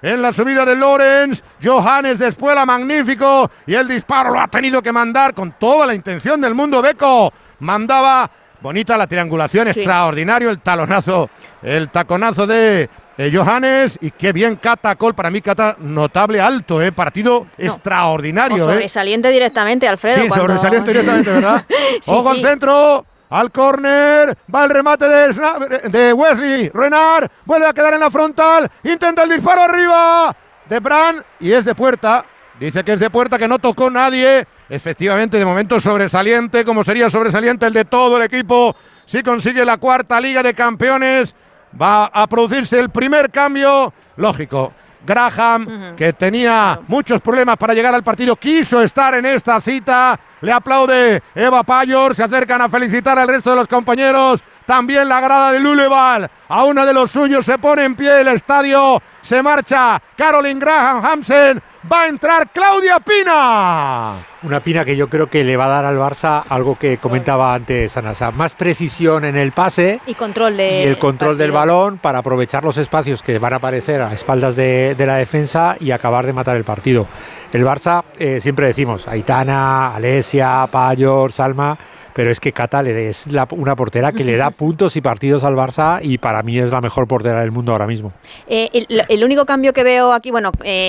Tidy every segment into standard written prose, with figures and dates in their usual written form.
en la subida de Lorenz. Johannes de Espuela, magnífico. Y el disparo lo ha tenido que mandar con toda la intención del mundo. Beko mandaba. Bonita la triangulación, sí. Extraordinario el talonazo, el taconazo de Johannes. Y qué bien Kata Cole, para mí Kata notable alto, partido extraordinario. Sobresaliente directamente, Alfredo. Sí, sobresaliente directamente, ¿verdad? Sí, Ojo al centro, al córner, va el remate de Wesley Renard, vuelve a quedar en la frontal, intenta el disparo arriba de Brand y es de puerta. Dice que es de puerta, que no tocó nadie. Efectivamente, de momento sobresaliente, como sería sobresaliente el de todo el equipo. Si consigue la cuarta Liga de Campeones, va a producirse el primer cambio. Lógico, Graham, que tenía muchos problemas para llegar al partido, quiso estar en esta cita. Le aplaude Eva Payor, se acercan a felicitar al resto de los compañeros. También la grada de Luleval, a una de los suyos, se pone en pie el estadio. Se marcha Caroline Graham Hansen. Va a entrar Claudia Pina. Una Pina que yo creo que le va a dar al Barça algo que comentaba antes Ana, más precisión en el pase y control el control del balón para aprovechar los espacios que van a aparecer a espaldas de la defensa y acabar de matar el partido. El Barça, siempre decimos, Aitana, Alesia, Payor, Salma, pero es que Kata es una portera que le da puntos y partidos al Barça y para mí es la mejor portera del mundo ahora mismo. El único cambio que veo aquí, pues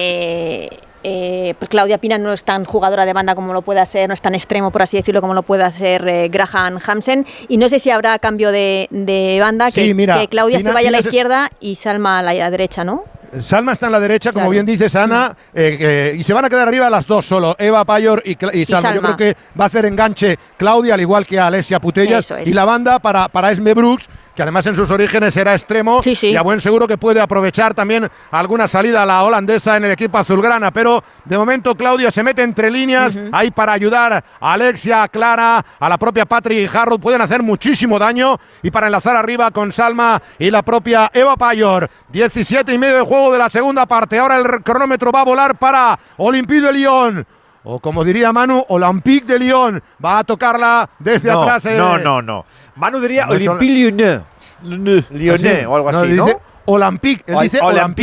Claudia Pina no es tan jugadora de banda como lo pueda ser, no es tan extremo, por así decirlo, como lo pueda ser Graham Hansen, y no sé si habrá cambio de banda, sí, que Claudia Pina, se vaya a la izquierda y Salma a la derecha, ¿no? Salma está en la derecha, como bien dices, Ana, y se van a quedar arriba las dos solo, Eva Payor y Salma. Yo creo que va a hacer enganche Claudia, al igual que Alesia Putellas, y la banda para Esme Brooks, que además en sus orígenes era extremo, y a buen seguro que puede aprovechar también alguna salida a la holandesa en el equipo azulgrana, pero de momento Claudia se mete entre líneas, ahí para ayudar a Alexia, a Clara, a la propia Patrick Harrow, pueden hacer muchísimo daño, y para enlazar arriba con Salma y la propia Eva Payor. 17:30 de juego de la segunda parte, ahora el cronómetro va a volar para Olympique de Lyon. O como diría Manu, Olympique de Lyon. Va a tocarla desde atrás. No. Manu diría Olympique Lyonnais o algo así, ¿no? Dice Olympique. Él dice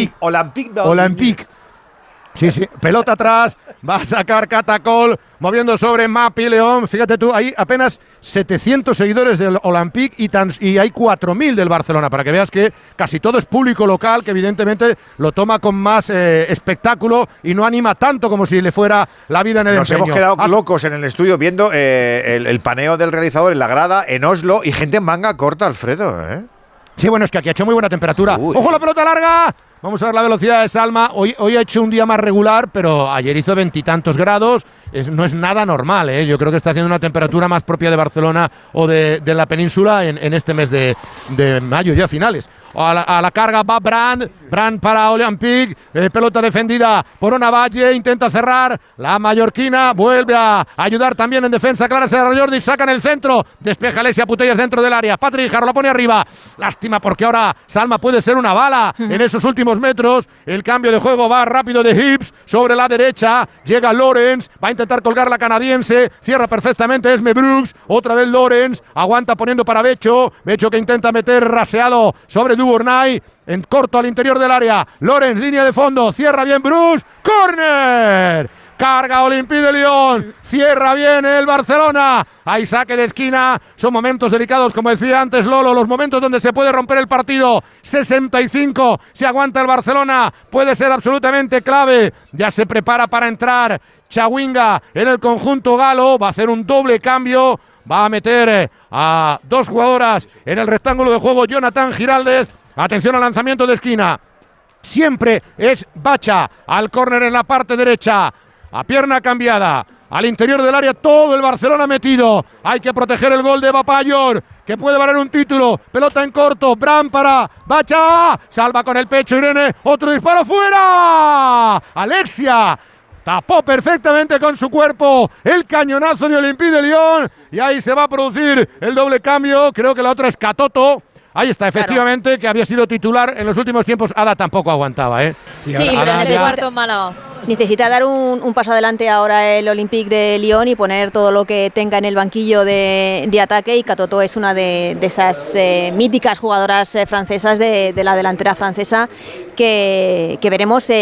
Olympique. Sí, pelota atrás, va a sacar Kata Cole, moviendo sobre Mapi León. Fíjate tú, hay apenas 700 seguidores del Olympique y hay 4.000 del Barcelona, para que veas que casi todo es público local, que evidentemente lo toma con más espectáculo y no anima tanto como si le fuera la vida en el empeño. Nos hemos quedado locos en el estudio viendo el paneo del realizador en la grada en Oslo y gente en manga corta, Alfredo, ¿eh? Sí, bueno, es que aquí ha hecho muy buena temperatura. ¡Ojo la pelota larga! Vamos a ver la velocidad de Salma. Hoy ha hecho un día más regular, pero ayer hizo 20 y tantos grados. No es nada normal, ¿eh? Yo creo que está haciendo una temperatura más propia de Barcelona o de la península en este mes de mayo, ya finales. A la carga va Brand para Olympique, pelota defendida por Onavalle, intenta cerrar, la mallorquina vuelve a ayudar también en defensa, Clara Serra Jordi, saca en el centro, despeja Alesia Putellas dentro del área, Patrick Harrow la pone arriba, lástima porque ahora Salma puede ser una bala en esos últimos metros, el cambio de juego va rápido de Hips, sobre la derecha, llega Lorenz, va a intentar colgar la canadiense, cierra perfectamente Esme Brooks, otra vez Lorenz, aguanta poniendo para Becho que intenta meter raseado sobre Duvernay, en corto al interior del área, Lorenz, línea de fondo, cierra bien Brooks, ¡córner! Carga Olympique de Lyon, cierra bien el Barcelona, hay saque de esquina, son momentos delicados, como decía antes Lolo, los momentos donde se puede romper el partido. 65, se aguanta el Barcelona, puede ser absolutamente clave, ya se prepara para entrar Chawinga en el conjunto galo, va a hacer un doble cambio, va a meter a dos jugadoras en el rectángulo de juego, Jonathan Giraldez, atención al lanzamiento de esquina, siempre es Bacha, al córner en la parte derecha, a pierna cambiada, al interior del área, todo el Barcelona metido. Hay que proteger el gol de Eva Payor, que puede valer un título. Pelota en corto, Brand para Bacha, salva con el pecho Irene, otro disparo fuera. Alexia tapó perfectamente con su cuerpo el cañonazo de Olympique de Lyon y ahí se va a producir el doble cambio. Creo que la otra es Catoto. Ahí está, efectivamente, claro, que había sido titular en los últimos tiempos. Ada tampoco aguantaba, ¿eh? Sí, pero necesita dar un paso adelante ahora el Olympique de Lyon y poner todo lo que tenga en el banquillo de ataque, y Catoto es una de esas míticas jugadoras francesas de la delantera francesa que veremos